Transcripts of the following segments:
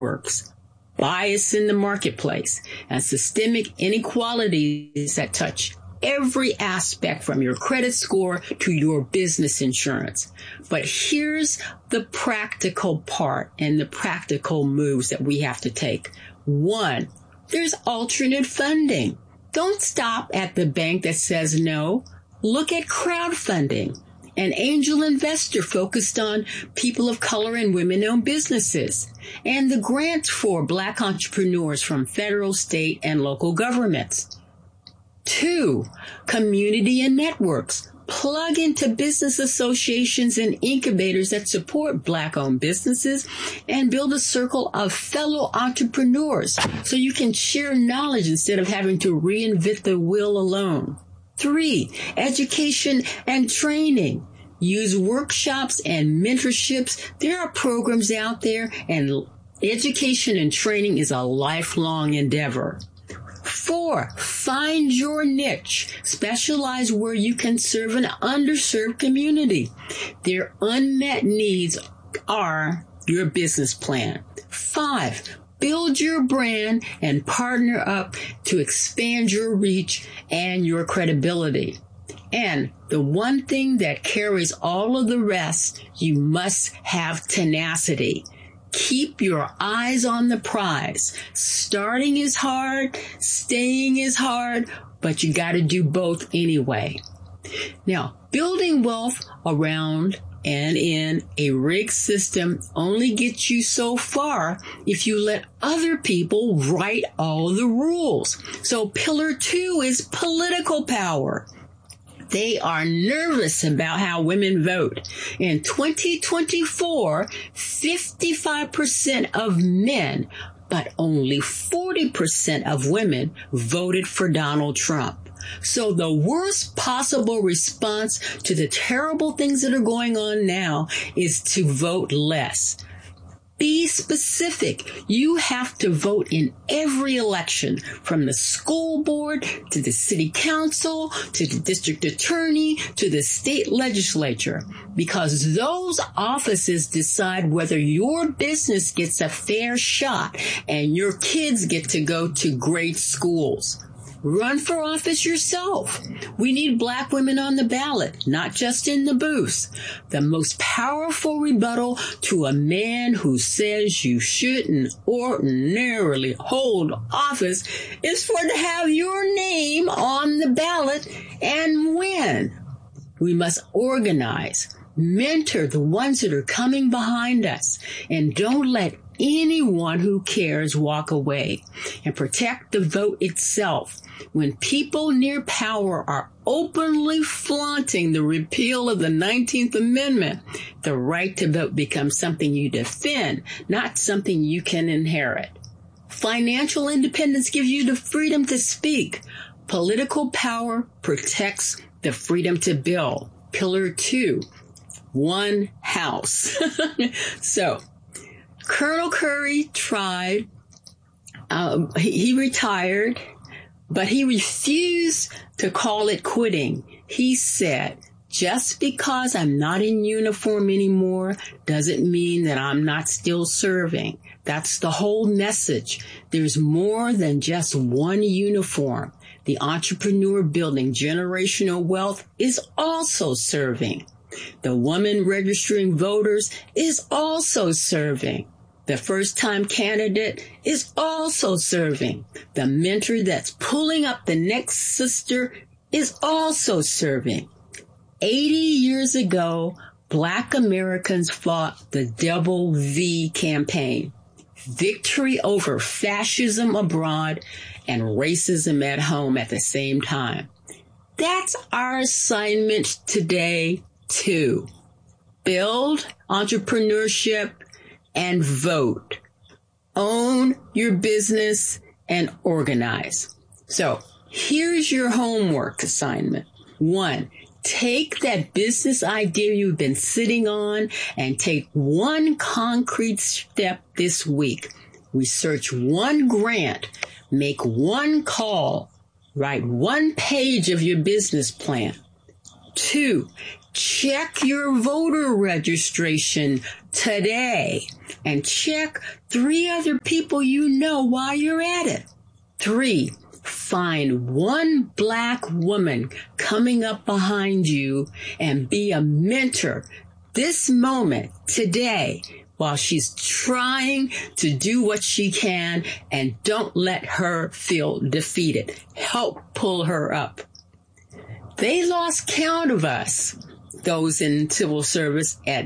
networks, bias in the marketplace, and systemic inequalities that touch every aspect from your credit score to your business insurance. But here's the practical part and the practical moves that we have to take. 1, there's alternate funding. Don't stop at the bank that says no. Look at crowdfunding, an angel investor focused on people of color and women-owned businesses, and the grants for Black entrepreneurs from federal, state, and local governments. 2, community and networks. Plug into business associations and incubators that support Black-owned businesses and build a circle of fellow entrepreneurs so you can share knowledge instead of having to reinvent the wheel alone. 3, education and training. Use workshops and mentorships. There are programs out there, and education and training is a lifelong endeavor. 4, find your niche. Specialize where you can serve an underserved community. Their unmet needs are your business plan. 5, build your brand and partner up to expand your reach and your credibility. And the one thing that carries all of the rest, you must have tenacity. Keep your eyes on the prize. Starting is hard, staying is hard, but you got to do both anyway. Now, building wealth around and in a rigged system only gets you so far if you let other people write all the rules. So pillar 2 is political power. They are nervous about how women vote. In 2024, 55% of men, but only 40% of women voted for Donald Trump. So the worst possible response to the terrible things that are going on now is to vote less. Be specific. You have to vote in every election, from the school board to the city council to the district attorney to the state legislature, because those offices decide whether your business gets a fair shot and your kids get to go to great schools. Run for office yourself. We need Black women on the ballot, not just in the booth. The most powerful rebuttal to a man who says you shouldn't ordinarily hold office is for to have your name on the ballot and win. We must organize, mentor the ones that are coming behind us, and don't let anyone who cares walk away, and protect the vote itself. When people near power are openly flaunting the repeal of the 19th Amendment, the right to vote becomes something you defend, not something you can inherit. Financial independence gives you the freedom to speak. Political power protects the freedom to build. Pillar 2, one house. So, Colonel Curry tried, he retired, but he refused to call it quitting. He said, just because I'm not in uniform anymore doesn't mean that I'm not still serving. That's the whole message. There's more than just one uniform. The entrepreneur building generational wealth is also serving. The woman registering voters is also serving. The first-time candidate is also serving. The mentor that's pulling up the next sister is also serving. 80 years ago, Black Americans fought the Double V campaign. Victory over fascism abroad and racism at home at the same time. That's our assignment today, too. Build entrepreneurship and vote. Own your business and organize. So here's your homework assignment. 1, take that business idea you've been sitting on and take one concrete step this week. Research one grant, make one call, write one page of your business plan. 2, check your voter registration today and check 3 other people you know while you're at it. 3, find one Black woman coming up behind you and be a mentor this moment, today, while she's trying to do what she can, and don't let her feel defeated. Help pull her up. They lost count of us, those in civil service, at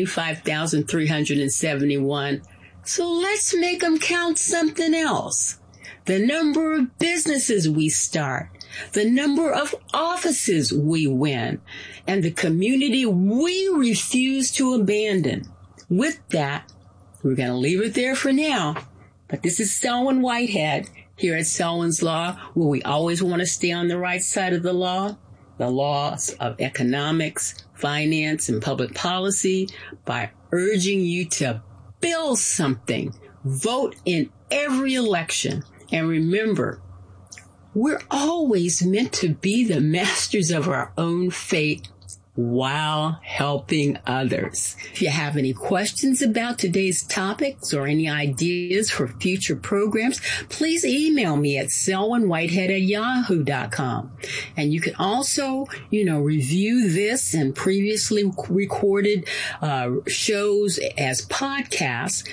95,371. So let's make them count something else. The number of businesses we start, the number of offices we win, and the community we refuse to abandon. With that, we're going to leave it there for now. But this is Selwyn Whitehead here at Selwyn's Law, where we always want to stay on the right side of the laws of economics, finance, and public policy, by urging you to build something. Vote in every election. And remember, we're always meant to be the masters of our own fate while helping others. If you have any questions about today's topics or any ideas for future programs, please email me at selwynwhitehead@yahoo.com. And you can also, review this and previously recorded shows as podcasts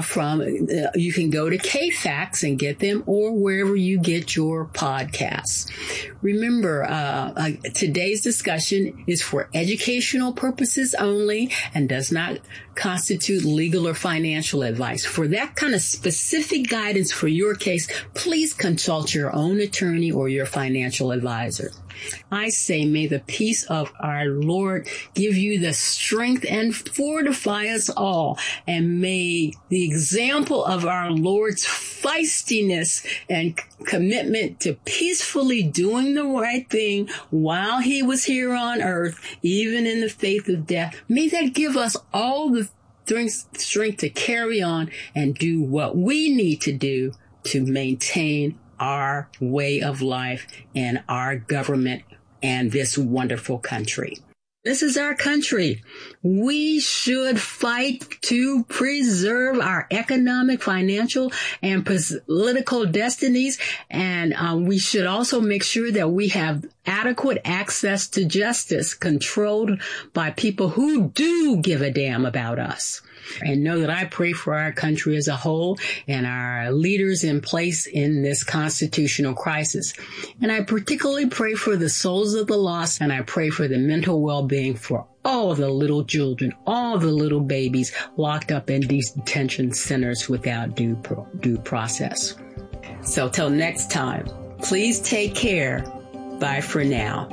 you can go to KFAX and get them, or wherever you get your podcasts. Remember, today's discussion is for educational purposes only and does not constitute legal or financial advice. For that kind of specific guidance for your case, please consult your own attorney or your financial advisor. I say, may the peace of our Lord give you the strength and fortify us all. And may the example of our Lord's feistiness and commitment to peacefully doing the right thing while he was here on earth, even in the face of death, may that give us all the strength to carry on and do what we need to do to maintain our way of life and our government and this wonderful country. This is our country. We should fight to preserve our economic, financial, and political destinies. And we should also make sure that we have adequate access to justice controlled by people who do give a damn about us. And know that I pray for our country as a whole and our leaders in place in this constitutional crisis. And I particularly pray for the souls of the lost, and I pray for the mental well-being for all the little children, all the little babies locked up in these detention centers without due process. So till next time, please take care. Bye for now.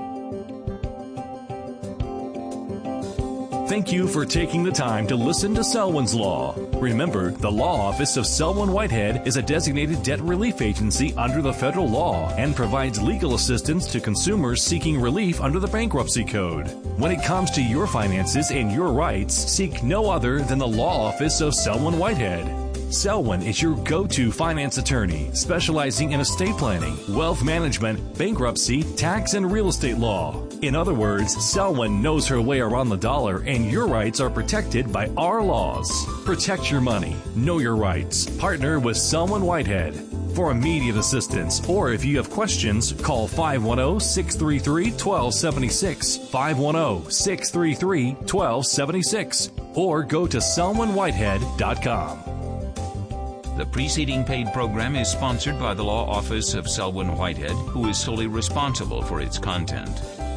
Thank you for taking the time to listen to Selwyn's Law. Remember, the Law Office of Selwyn Whitehead is a designated debt relief agency under the federal law and provides legal assistance to consumers seeking relief under the Bankruptcy Code. When it comes to your finances and your rights, seek no other than the Law Office of Selwyn Whitehead. Selwyn is your go-to finance attorney, specializing in estate planning, wealth management, bankruptcy, tax, and real estate law. In other words, Selwyn knows her way around the dollar, and your rights are protected by our laws. Protect your money. Know your rights. Partner with Selwyn Whitehead. For immediate assistance, or if you have questions, call 510-633-1276, 510-633-1276, or go to selwynwhitehead.com. The preceding paid program is sponsored by the Law Office of Selwyn Whitehead, who is solely responsible for its content.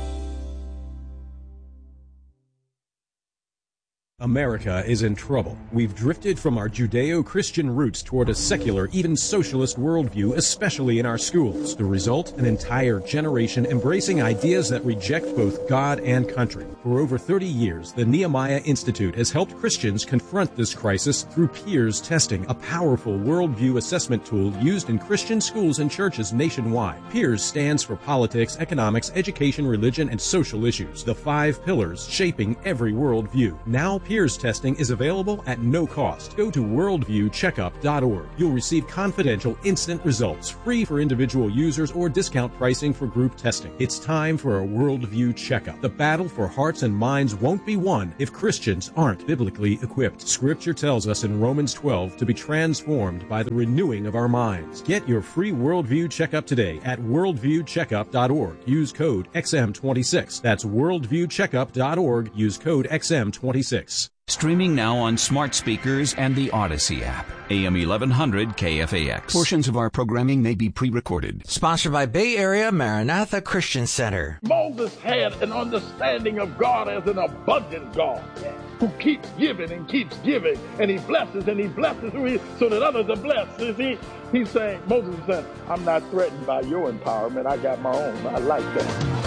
America is in trouble. We've drifted from our Judeo-Christian roots toward a secular, even socialist worldview, especially in our schools. The result? An entire generation embracing ideas that reject both God and country. For over 30 years, the Nehemiah Institute has helped Christians confront this crisis through peers testing, a powerful worldview assessment tool used in Christian schools and churches nationwide. Peers stands for politics, economics, education, religion, and social issues, the 5 pillars shaping every worldview. Now, peers SEERS testing is available at no cost. Go to worldviewcheckup.org. You'll receive confidential, instant results, free for individual users or discount pricing for group testing. It's time for a Worldview Checkup. The battle for hearts and minds won't be won if Christians aren't biblically equipped. Scripture tells us in Romans 12 to be transformed by the renewing of our minds. Get your free Worldview Checkup today at worldviewcheckup.org. Use code XM26. That's worldviewcheckup.org. Use code XM26. Streaming now on smart speakers and the Odyssey app. AM 1100 KFAX. Portions of our programming may be pre-recorded. Sponsored by Bay Area Maranatha Christian Center. Moses had an understanding of God as an abundant God who keeps giving and keeps giving, and he blesses so that others are blessed. You see, Moses is saying, I'm not threatened by your empowerment. I got my own. I like that.